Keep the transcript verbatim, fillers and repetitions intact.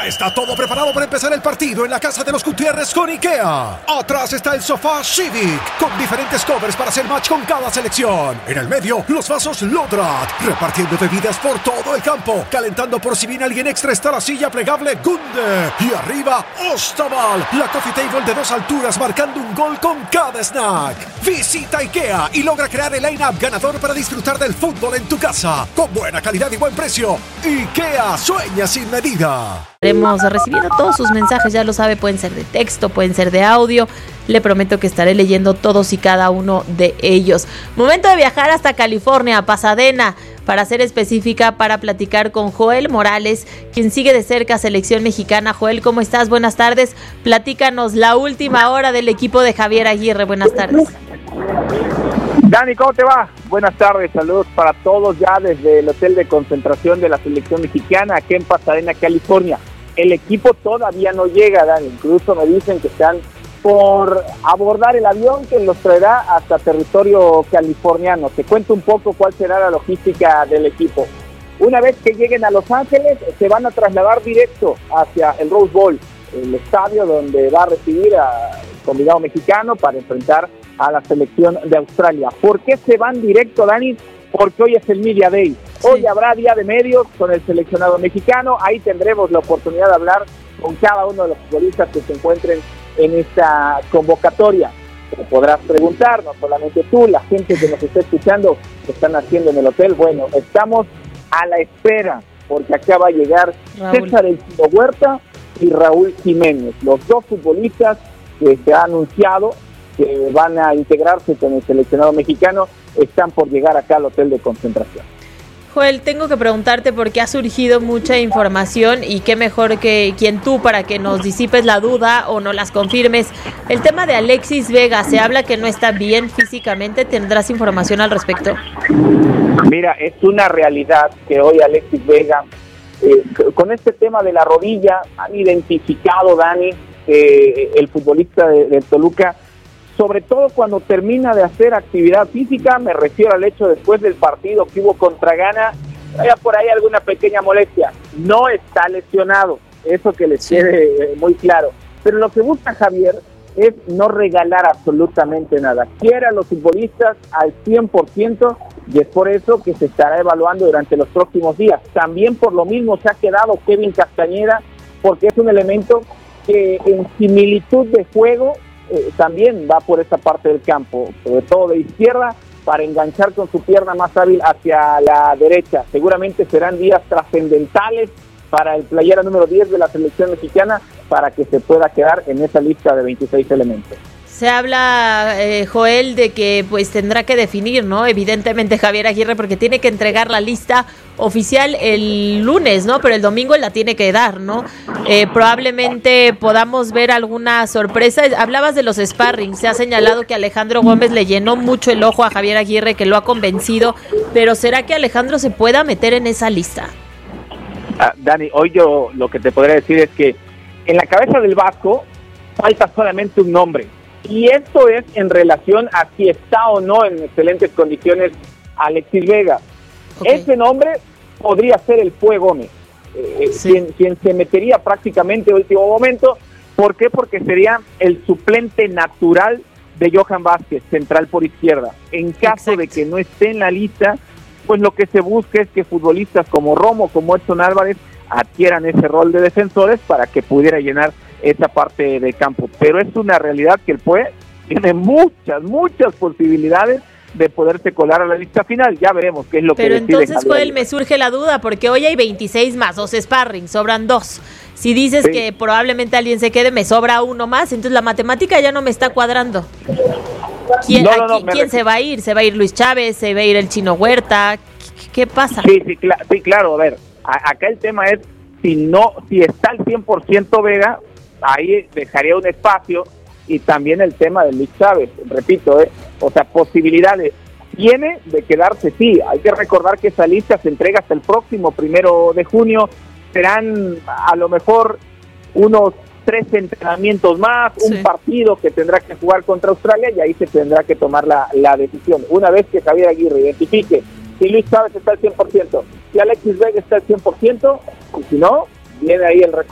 Ya está todo preparado para empezar el partido en la casa de los Gutiérrez con IKEA. Atrás está el sofá Civic, con diferentes covers para hacer match con cada selección. En el medio, los vasos Lodrat, repartiendo bebidas por todo el campo. Calentando por si viene alguien extra está la silla plegable Gunde. Y arriba, Ostaval, la coffee table de dos alturas marcando un gol con cada snack. Visita IKEA y logra crear el line-up ganador para disfrutar del fútbol en tu casa. Con buena calidad y buen precio. IKEA, sueña sin medida. Hemos recibido todos sus mensajes, ya lo sabe, pueden ser de texto, pueden ser de audio. Le prometo que estaré leyendo todos y cada uno de ellos. Momento de viajar hasta California, a Pasadena, para ser específica, para platicar con Joel Morales, quien sigue de cerca a Selección Mexicana. Joel, ¿cómo estás? Buenas tardes. Platícanos la última hora del equipo de Javier Aguirre. Buenas tardes. Dani, ¿cómo te va? Buenas tardes, saludos para todos ya desde el hotel de concentración de la Selección Mexicana aquí en Pasadena, California. El equipo todavía no llega, Dani, incluso me dicen que están por abordar el avión que los traerá hasta territorio californiano. Te cuento un poco cuál será la logística del equipo. Una vez que lleguen a Los Ángeles, se van a trasladar directo hacia el Rose Bowl, el estadio donde va a recibir al combinado mexicano para enfrentar a la selección de Australia. ¿Por qué se van directo, Dani? Porque hoy es el Media Day. Hoy sí. Habrá día de medios con el seleccionado mexicano. Ahí tendremos la oportunidad de hablar con cada uno de los futbolistas que se encuentren en esta convocatoria. Te podrás preguntar, no solamente tú, la gente que nos está escuchando, que están haciendo en el hotel. Bueno, estamos a la espera, porque acaba de llegar Raúl. César El Chino Huerta y Raúl Jiménez, los dos futbolistas que se ha anunciado que van a integrarse con el seleccionado mexicano, están por llegar acá al hotel de concentración. Joel, tengo que preguntarte porque ha surgido mucha información y qué mejor que quien tú para que nos disipes la duda o no las confirmes. El tema de Alexis Vega, se habla que no está bien físicamente, ¿tendrás información al respecto? Mira, es una realidad que hoy Alexis Vega, eh, con este tema de la rodilla, han identificado, Dani, eh, el futbolista de, de Toluca, sobre todo cuando termina de hacer actividad física, me refiero al hecho después del partido que hubo contra Ghana, haya por ahí alguna pequeña molestia, no está lesionado, eso que les quede muy claro, pero lo que busca Javier es no regalar absolutamente nada, quiere a los futbolistas al cien por ciento y es por eso que se estará evaluando durante los próximos días. También por lo mismo se ha quedado Kevin Castañeda, porque es un elemento que en similitud de juego Eh, también va por esa parte del campo, sobre todo de izquierda, para enganchar con su pierna más hábil hacia la derecha. Seguramente serán días trascendentales para el playera número diez de la selección mexicana para que se pueda quedar en esa lista de veintiséis elementos. Se habla, eh, Joel, de que pues tendrá que definir, ¿no? Evidentemente Javier Aguirre, porque tiene que entregar la lista oficial el lunes, ¿no? Pero el domingo la tiene que dar, ¿no? Eh, probablemente podamos ver alguna sorpresa. Hablabas de los sparring, se ha señalado que Alejandro Gómez le llenó mucho el ojo a Javier Aguirre, que lo ha convencido, pero ¿será que Alejandro se pueda meter en esa lista? Ah, Dani, hoy yo lo que te podría decir es que en la cabeza del Vasco falta solamente un nombre. Y esto es en relación a si está o no en excelentes condiciones Alexis Vega. Okay. Ese nombre podría ser el Pue Gómez, eh, sí. quien, quien se metería prácticamente en último momento. ¿Por qué? Porque sería el suplente natural de Johan Vázquez, central por izquierda. En caso Exacto. de que no esté en la lista, pues lo que se busca es que futbolistas como Romo, como Edson Álvarez, adquieran ese rol de defensores para que pudiera llenar esa parte del campo, pero es una realidad que el Pue tiene muchas, muchas posibilidades de poderse colar a la lista final. Ya veremos qué es lo pero que decide. Pero entonces, Joel, me surge la duda, porque hoy hay veintiséis más, dos sparring, sobran dos. Si dices sí. que probablemente alguien se quede, me sobra uno más, entonces la matemática ya no me está cuadrando. ¿Quién, no, no, no, aquí, ¿quién se va a ir? ¿Se va a ir Luis Chávez? ¿Se va a ir el Chino Huerta? ¿Qué, qué pasa? Sí, sí, cl- sí, claro, a ver, a- acá el tema es, si no, si está al cien por ciento Vega, ahí dejaría un espacio, y también el tema de Luis Chávez, repito, eh, o sea, posibilidades tiene de quedarse, sí. Hay que recordar que esa lista se entrega hasta el próximo primero de junio, serán a lo mejor unos tres entrenamientos más, sí. un partido que tendrá que jugar contra Australia, y ahí se tendrá que tomar la, la decisión. Una vez que Javier Aguirre identifique si Luis Chávez está al cien por ciento, si Alexis Vega está al cien por ciento, y si no, viene ahí el